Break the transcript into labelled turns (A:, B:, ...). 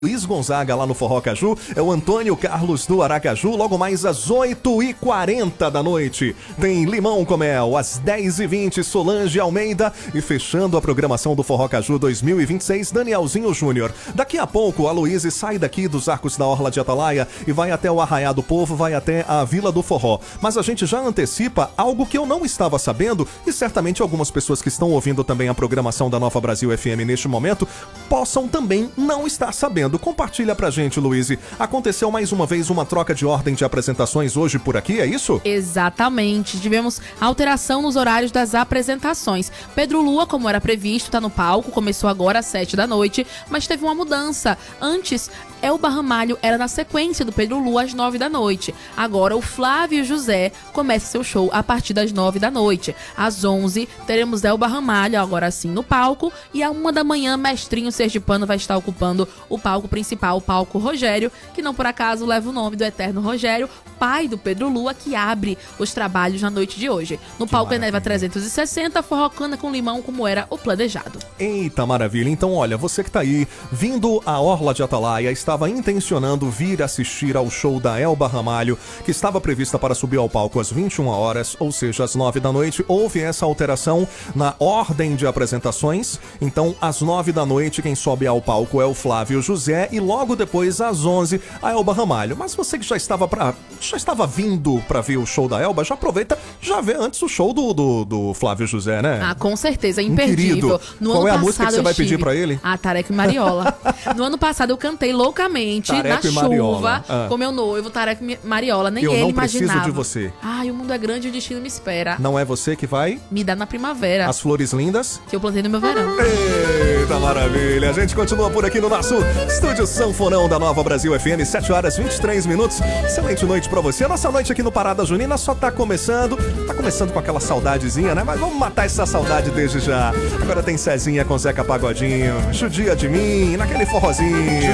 A: Luiz Gonzaga lá no Forró Caju, é o Antônio Carlos do Aracaju, logo mais às 8h40 da noite. Tem Limão com Mel, às 10h20, Solange Almeida, e fechando a programação do Forró Caju 2026, Danielzinho Júnior. Daqui a pouco, a Luíse sai daqui dos Arcos da Orla de Atalaia e vai até o Arraiá do Povo, vai até a Vila do Forró. Mas a gente já antecipa algo que eu não estava sabendo e certamente algumas pessoas que estão ouvindo também a programação da Nova Brasil FM neste momento possam também não estar sabendo. Compartilha pra gente, Luíse. Aconteceu mais uma vez uma troca de ordem de apresentações hoje por aqui, é isso?
B: Exatamente. Tivemos alteração nos horários das apresentações. Pedro Lua, como era previsto, tá no palco, começou agora às 7 da noite, mas teve uma mudança. Antes, Elba Ramalho era na sequência do Pedro Lua às 9 da noite. Agora, o Flávio José começa seu show a partir das 9 da noite. Às 11, teremos Elba Ramalho, agora sim, no palco. E à 1 da manhã, Mestrinho Sergipano vai estar ocupando o palco principal, o palco Rogério, que não por acaso leva o nome do eterno Rogério, pai do Pedro Lua, que abre os trabalhos na noite de hoje. No palco Eneva 360, forrocana com limão, como era o planejado.
A: Eita, maravilha. Então, olha, você que tá aí, vindo à Orla de Atalaia, estava intencionando vir assistir ao show da Elba Ramalho, que estava prevista para subir ao palco às 21 horas, ou seja, às 9 da noite. Houve essa alteração na ordem de apresentações. Então, às 9 da noite, quem sobe ao palco é o Flávio José, e logo depois, às 11, a Elba Ramalho. Mas você que já estava vindo para ver o show da Elba, já aproveita, já vê antes o show do Flávio José, né?
B: Ah, com certeza, imperdível.
A: Qual é a música que você vai pedir para ele?
B: Ah, Tareca e Mariola. No ano passado eu cantei loucamente,
A: Tareca
B: na chuva, com meu noivo, Tareca e Mariola. Nem ele imaginava. Eu não preciso
A: de você.
B: Ai, o mundo é grande e o destino me espera.
A: Não é você que vai?
B: Me dá na primavera.
A: As flores lindas?
B: Que eu plantei no meu verão.
A: Eita, maravilha. A gente continua por aqui no nosso Estúdio Sanfonão da Nova Brasil FM, 7 horas 23 minutos. Excelente noite pra você. A nossa noite aqui no Parada Junina só tá começando. Tá começando com aquela saudadezinha, né? Mas vamos matar essa saudade desde já. Agora tem Cezinha com Zeca Pagodinho, Judia de Mim, naquele forrozinho.